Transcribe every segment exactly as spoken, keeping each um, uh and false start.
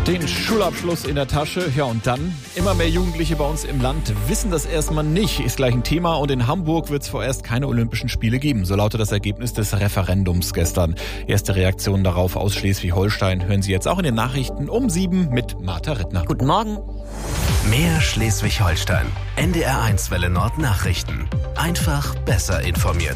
Den Schulabschluss in der Tasche, ja und dann? Immer mehr Jugendliche bei uns im Land wissen das erstmal nicht, ist gleich ein Thema und in Hamburg wird es vorerst keine Olympischen Spiele geben, so lautet das Ergebnis des Referendums gestern. Erste Reaktionen darauf aus Schleswig-Holstein hören Sie jetzt auch in den Nachrichten um sieben mit Martha Rittner. Guten Morgen. Mehr Schleswig-Holstein. N D R eins Welle Nord Nachrichten. Einfach besser informiert.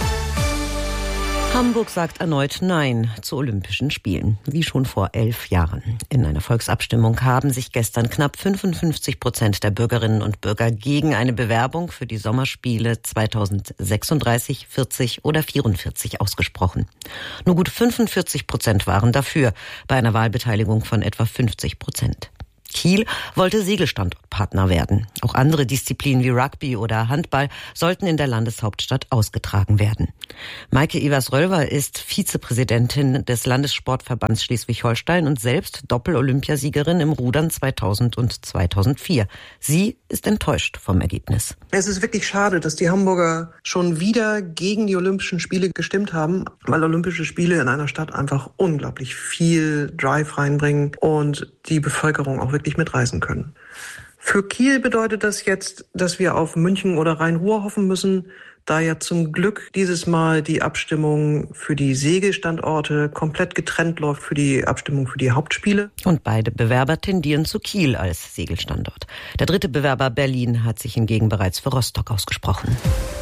Hamburg sagt erneut Nein zu Olympischen Spielen, wie schon vor elf Jahren. In einer Volksabstimmung haben sich gestern knapp fünfundfünfzig Prozent der Bürgerinnen und Bürger gegen eine Bewerbung für die Sommerspiele zweitausendsechsunddreißig, vierzig oder vierundvierzig ausgesprochen. Nur gut fünfundvierzig Prozent waren dafür, bei einer Wahlbeteiligung von etwa fünfzig Prozent. Kiel wollte Segelstandortpartner werden. Auch andere Disziplinen wie Rugby oder Handball sollten in der Landeshauptstadt ausgetragen werden. Maike Evers-Rölver ist Vizepräsidentin des Landessportverbands Schleswig-Holstein und selbst Doppel-Olympiasiegerin im Rudern zweitausend und zweitausendvier. Sie ist enttäuscht vom Ergebnis. Es ist wirklich schade, dass die Hamburger schon wieder gegen die Olympischen Spiele gestimmt haben, weil Olympische Spiele in einer Stadt einfach unglaublich viel Drive reinbringen und die Bevölkerung auch wirklich mitreisen können. Für Kiel bedeutet das jetzt, dass wir auf München oder Rhein-Ruhr hoffen müssen, da ja zum Glück dieses Mal die Abstimmung für die Segelstandorte komplett getrennt läuft für die Abstimmung für die Hauptspiele. Und beide Bewerber tendieren zu Kiel als Segelstandort. Der dritte Bewerber Berlin hat sich hingegen bereits für Rostock ausgesprochen.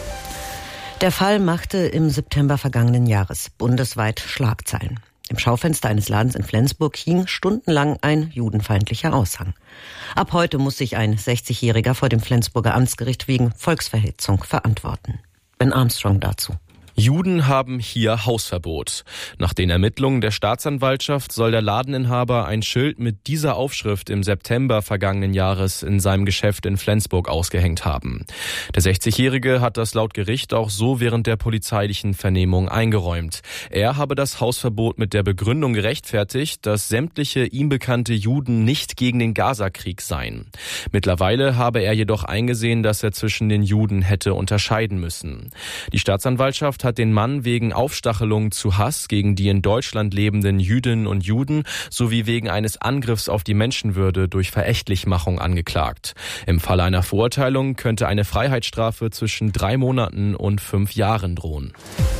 Der Fall machte im September vergangenen Jahres bundesweit Schlagzeilen. Im Schaufenster eines Ladens in Flensburg hing stundenlang ein judenfeindlicher Aushang. Ab heute muss sich ein sechzigjähriger vor dem Flensburger Amtsgericht wegen Volksverhetzung verantworten. Ben Armstrong dazu. Juden haben hier Hausverbot. Nach den Ermittlungen der Staatsanwaltschaft soll der Ladeninhaber ein Schild mit dieser Aufschrift im September vergangenen Jahres in seinem Geschäft in Flensburg ausgehängt haben. Der sechzigjährige hat das laut Gericht auch so während der polizeilichen Vernehmung eingeräumt. Er habe das Hausverbot mit der Begründung gerechtfertigt, dass sämtliche ihm bekannte Juden nicht gegen den Gazakrieg seien. Mittlerweile habe er jedoch eingesehen, dass er zwischen den Juden hätte unterscheiden müssen. Die Staatsanwaltschaft hat den Mann wegen Aufstachelung zu Hass gegen die in Deutschland lebenden Jüdinnen und Juden sowie wegen eines Angriffs auf die Menschenwürde durch Verächtlichmachung angeklagt. Im Falle einer Verurteilung könnte eine Freiheitsstrafe zwischen drei Monaten und fünf Jahren drohen.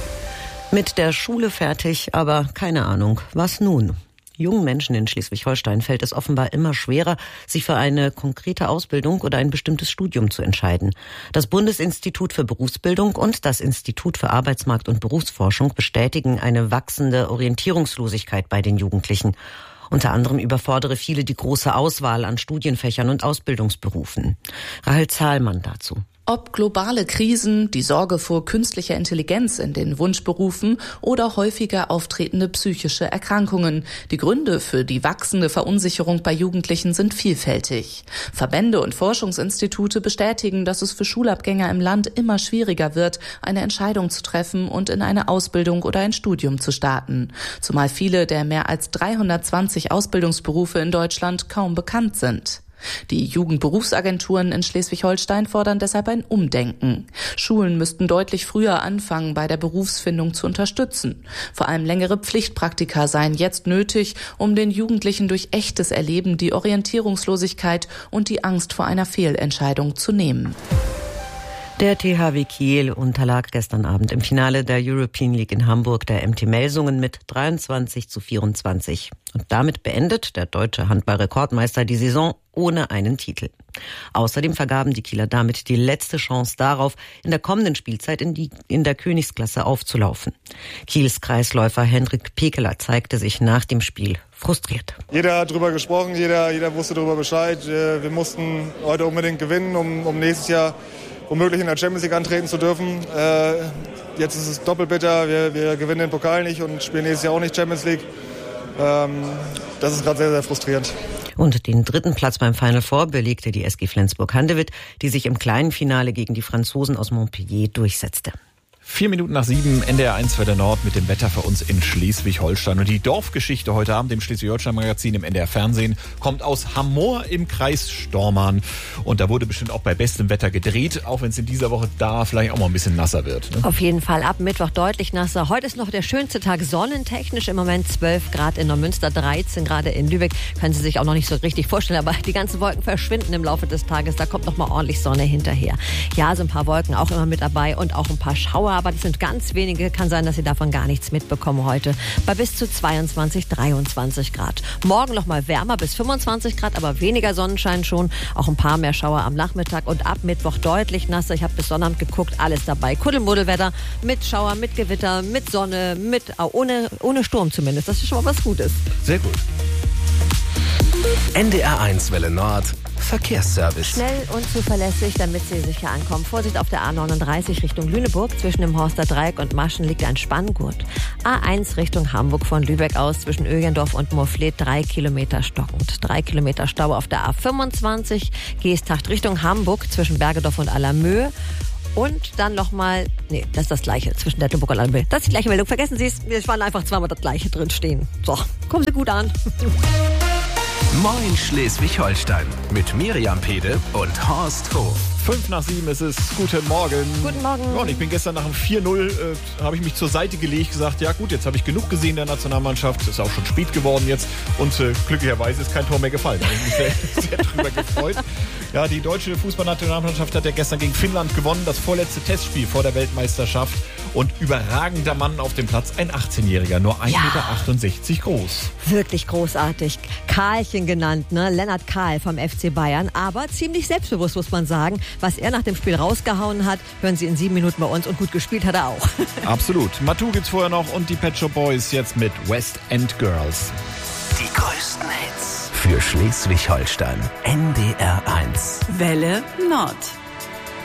Mit der Schule fertig, aber keine Ahnung, was nun? Jungen Menschen in Schleswig-Holstein fällt es offenbar immer schwerer, sich für eine konkrete Ausbildung oder ein bestimmtes Studium zu entscheiden. Das Bundesinstitut für Berufsbildung und das Institut für Arbeitsmarkt- und Berufsforschung bestätigen eine wachsende Orientierungslosigkeit bei den Jugendlichen. Unter anderem überfordere viele die große Auswahl an Studienfächern und Ausbildungsberufen. Rahel Zahlmann dazu. Ob globale Krisen, die Sorge vor künstlicher Intelligenz in den Wunschberufen oder häufiger auftretende psychische Erkrankungen. Die Gründe für die wachsende Verunsicherung bei Jugendlichen sind vielfältig. Verbände und Forschungsinstitute bestätigen, dass es für Schulabgänger im Land immer schwieriger wird, eine Entscheidung zu treffen und in eine Ausbildung oder ein Studium zu starten. Zumal viele der mehr als dreihundertzwanzig Ausbildungsberufe in Deutschland kaum bekannt sind. Die Jugendberufsagenturen in Schleswig-Holstein fordern deshalb ein Umdenken. Schulen müssten deutlich früher anfangen, bei der Berufsfindung zu unterstützen. Vor allem längere Pflichtpraktika seien jetzt nötig, um den Jugendlichen durch echtes Erleben die Orientierungslosigkeit und die Angst vor einer Fehlentscheidung zu nehmen. Der T H W Kiel unterlag gestern Abend im Finale der European League in Hamburg der M T Melsungen mit dreiundzwanzig zu vierundzwanzig. Und damit beendet der deutsche Handball-Rekordmeister die Saison ohne einen Titel. Außerdem vergaben die Kieler damit die letzte Chance darauf, in der kommenden Spielzeit in, die, in der Königsklasse aufzulaufen. Kiels Kreisläufer Hendrik Pekeler zeigte sich nach dem Spiel frustriert. Jeder hat drüber gesprochen, jeder, jeder wusste darüber Bescheid. Wir mussten heute unbedingt gewinnen, um, um nächstes Jahr womöglich in der Champions League antreten zu dürfen. Äh, jetzt ist es doppelt bitter. Wir, wir gewinnen den Pokal nicht und spielen nächstes Jahr auch nicht Champions League. Ähm, das ist gerade sehr, sehr frustrierend. Und den dritten Platz beim Final Four belegte die S G Flensburg-Handewitt, die sich im kleinen Finale gegen die Franzosen aus Montpellier durchsetzte. Vier Minuten nach sieben, N D R eins Welle Nord mit dem Wetter für uns in Schleswig-Holstein. Und die Dorfgeschichte heute Abend im Schleswig-Holstein-Magazin im N D R Fernsehen kommt aus Hammoor im Kreis Stormarn. Und da wurde bestimmt auch bei bestem Wetter gedreht, auch wenn es in dieser Woche da vielleicht auch mal ein bisschen nasser wird. Ne? Auf jeden Fall ab Mittwoch deutlich nasser. Heute ist noch der schönste Tag sonnentechnisch. Im Moment zwölf Grad in Neumünster, dreizehn Grad in Lübeck. Können Sie sich auch noch nicht so richtig vorstellen, aber die ganzen Wolken verschwinden im Laufe des Tages. Da kommt noch mal ordentlich Sonne hinterher. Ja, so ein paar Wolken auch immer mit dabei und auch ein paar Schauer. Aber das sind ganz wenige. Kann sein, dass Sie davon gar nichts mitbekommen heute. Bei bis zu zweiundzwanzig, dreiundzwanzig Grad. Morgen noch mal wärmer bis fünfundzwanzig Grad, aber weniger Sonnenschein schon. Auch ein paar mehr Schauer am Nachmittag und ab Mittwoch deutlich nasser. Ich habe bis Sonnabend geguckt, alles dabei. Kuddelmuddelwetter mit Schauer, mit Gewitter, mit Sonne, mit ohne, ohne Sturm zumindest. Das ist schon mal was Gutes. Sehr gut. N D R eins Welle Nord Verkehrsservice. Schnell und zuverlässig, damit Sie sicher ankommen. Vorsicht auf der A neununddreißig Richtung Lüneburg. Zwischen dem Horster Dreieck und Maschen liegt ein Spanngurt. A eins Richtung Hamburg von Lübeck aus zwischen Öjendorf und Moorfleet drei Kilometer stockend. Drei Kilometer Stau auf der A fünfundzwanzig. Geesthacht Richtung Hamburg zwischen Bergedorf und Allermöhe. Und dann nochmal, nee, das ist das Gleiche zwischen Dettelburg und Allermöhe. Das ist die gleiche Meldung. Vergessen Sie es, es waren einfach zweimal das Gleiche drin stehen. So, kommen Sie gut an. Moin Schleswig-Holstein mit Miriam Pede und Horst Hof. Fünf nach sieben ist es. Guten Morgen. Guten Morgen. Ja, und ich bin gestern nach dem vier null, äh, habe ich mich zur Seite gelegt, gesagt, ja gut, jetzt habe ich genug gesehen der Nationalmannschaft. Ist auch schon spät geworden jetzt. Und äh, glücklicherweise ist kein Tor mehr gefallen. Da habe ich mich sehr, sehr drüber gefreut. Ja, die deutsche Fußballnationalmannschaft hat ja gestern gegen Finnland gewonnen. Das vorletzte Testspiel vor der Weltmeisterschaft. Und überragender Mann auf dem Platz, ein achtzehnjähriger, nur ein Meter achtundsechzig groß. Wirklich großartig. Karlchen genannt, ne? Lennart Kahl vom F C Bayern. Aber ziemlich selbstbewusst, muss man sagen. Was er nach dem Spiel rausgehauen hat, hören Sie in sieben Minuten bei uns. Und gut gespielt hat er auch. Absolut. Matu gibt's vorher noch und die Pet Shop Boys jetzt mit West End Girls. Die größten Hits für Schleswig-Holstein. N D R eins. Welle Nord.